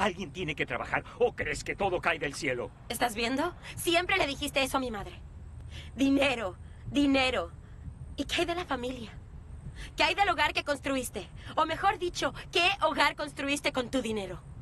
Alguien tiene que trabajar. ¿O crees que todo cae del cielo? ¿Estás viendo? Siempre le dijiste eso a mi madre. Dinero, dinero. ¿Y qué hay de la familia? ¿Qué hay del hogar que construiste? O mejor dicho, ¿qué hogar construiste con tu dinero?